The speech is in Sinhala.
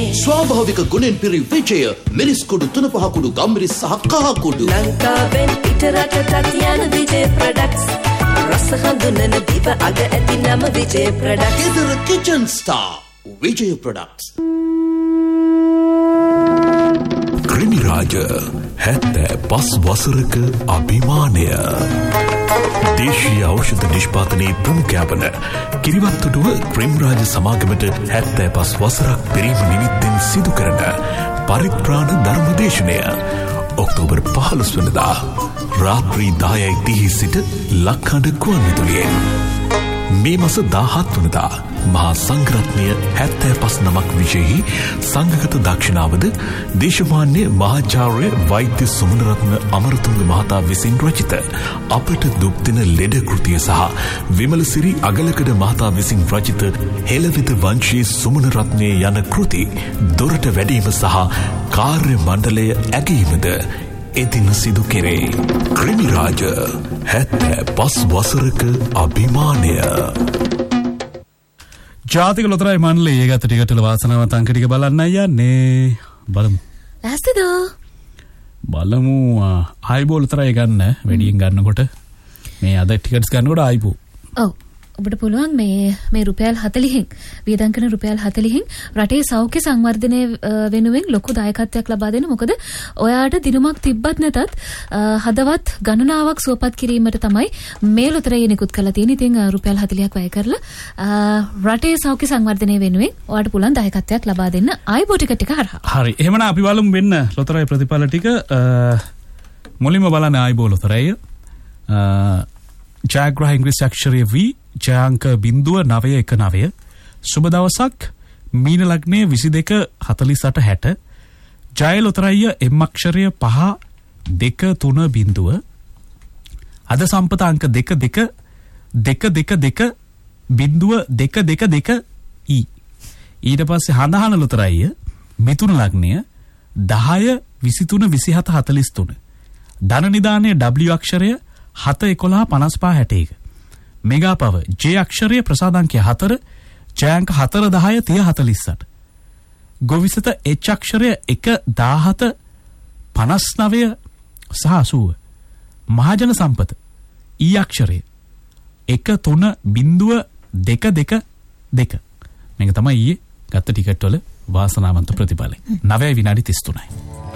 ස්වාභාවික ගුණෙන් පිරි විජය මිරිස් කුඩු 3-5 කුඩු ගම්මිරිස් සහ කහ කුඩු. ලංකාවෙන් පිටරටට යන විජය ප්‍රොඩක්ට්ස්. රස හඳුනන දිව අග ඇති නම විජය ප්‍රොඩක්ට්ස්. ගෙදර කිචන් ස්ටාර් විජය ප්‍රොඩක්ට්ස්. ක්‍රිමි රාජ 75 වසරක අභිමානය. දේශීය ඖෂධ නිෂ්පාදනයේ ප්‍රමුඛයවන කිරිවත්තුඩුව ක්‍රිමි රාජ සමාගමට 75 වසරක් පිරීම නිමිත්තෙන් සිදු කරන පරිත්‍රාණ ධර්මදේශනය ඔක්තෝබර් 15 වෙනිදා රාත්‍රී 10:30 සිට ලක්හඬ ගුවන්විදුලියෙන්. මේ මාස 17 වෙනිදා මහා සංඝරත්නය 75 නමක් විශේෂී සංඝගත දක්ෂිනාවද දේශමාන්‍ය මහාචාර්ය වෛද්‍ය සුමනරත්න අමරතුංග මහතා විසින් රචිත අපට දුක් දෙන ලෙඩ කෘතිය සහ විමලසිරි අගලකඩ මහතා විසින් රචිත හෙළවිද වංශී සුමනරත්නය යන කෘති දොරට වැඩීම සහ කාර්ය මණ්ඩලය ඇගීමද එදින සිදු කෙරේ. ක්‍රිමි රාජ 75 වසරක අභිමානය. ජාතික ලොතරැයි මණ්ඩලයේ ගත ටිකටල වාසනාවන්ත අංක ටික බලන්න යන්නේ. බලමු. ලෑස්තිද? බලමු. ආයිබෝ ලොතරැයි ගන්න වැඩියෙන් ගන්නකොට මේ අද ටිකට්ස් ගන්නකොට ආයිබෝ. ඔව්. ඔබට පුළුවන් මේ රුපියල් 40න් වියදම් කරන රුපියල් 40න් රටේ සෞඛ්‍ය සංවර්ධනය වෙනුවෙන් ලොකු දායකත්වයක් ලබා දෙන්න. මොකද ඔයාට දිනුමක් තිබ්බත් නැතත් හදවත් ගණනාවක් සුවපත් කිරීමට තමයි මේ ලොතරැයි නිකුත් කරලා තියෙන්නේ. ඉතින් රුපියල් 40ක් වැය කරලා රටේ සෞඛ්‍ය සංවර්ධනය වෙනුවෙන් ඔයාට පුළුවන් දායකත්වයක් ලබා දෙන්න ආයිබෝ ටිකට් එක හරහා. හරි. එහෙමනම් අපි බලමු වෙන්න ලොතරැයි ප්‍රතිඵල ටික. මුලින්ම බලන්න ආයිබෝ ලොතරැයි. ජයග්‍රහ ඉංග්‍රීසි අක්ෂරය V ජයාංක 0.919. සුබ දවසක්. මීන ලග්නයේ 22:48:60. ජය ලොතරැයි M අක්ෂරය 5-2-3 අද සම්පත අංක 2-2-2-2-2-2 E. ඊට පස්සේ හඳහන ලොතරැයි මිථුන ලග්නය 10-23-27-43. ධන නිදානයේ W අක්ෂරය 7-11-55-61. මෙගා පව J අක්ෂරය ප්‍රසාදාංකය 4 ජයාංක 4-10-30-48. ගොවිසත H අක්ෂරය 1-17-59 සහ 80. මහජන සම්පත E අක්ෂරය 1-3-2-2-2. මේක තමයි ඊයේ ගත්ත ටිකට් වල වාසනාවන්ත ප්‍රතිඵලය. 9 විනාඩි 33යි.